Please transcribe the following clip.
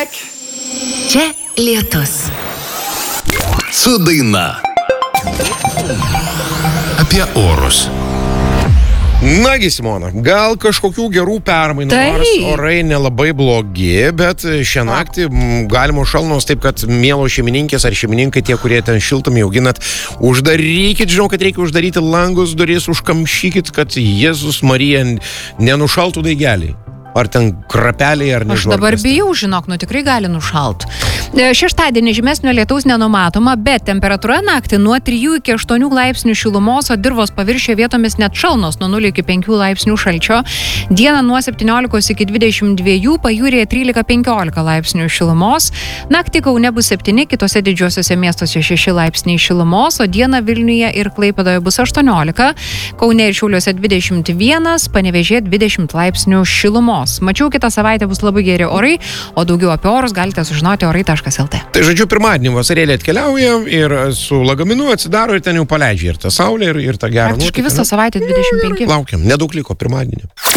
Čia lietus. Su daina. Apie orus. Nagi, Simona, gal kažkokių gerų permainų, nors orai nelabai blogi, bet šią naktį galimo šalnos, taip kad mielo šeimininkės ar šeimininkai, tie, kurie ten šiltumį auginat, uždarykit, žinau, kad reikia uždaryti langus, duris, užkamšykit, kad Jėzus Marija nenušaltų daigeliai. Ar ten krapeliai, ar nežinau. Aš dabar bijau, žinok, tikrai gali nušalt. Šeštadienį žymesnio lietaus nenumatoma, bet temperatūra naktį nuo 3 iki 8 laipsnių šilumos, o dirvos paviršiuje vietomis net šalnos nuo 0 iki 5 laipsnių šalčio. Dieną nuo 17 iki 22, pajūryje 13-15 laipsnių šilumos. Naktį Kaune bus 7, kitose didžiuosiuose miestuose 6 laipsniai šilumos, o dieną Vilniuje ir Klaipėdoje bus 18, Kaune ir Šiauliuose 21, Panevėžyje 20 laipsnių šilumos. Mačiau, kitą savaitę bus labai geri orai, o daugiau apie orus galite sužinoti orai.lt. Tai žodžiu, pirmadienį vasarėlė atkeliauja ir su lagaminu atsidaro ir ten jau paleidžia ir tą saulę, ir tą gerą nuotaiką. Praktiškai visą savaitę 25. Laukiam, nedaug liko pirmadienį.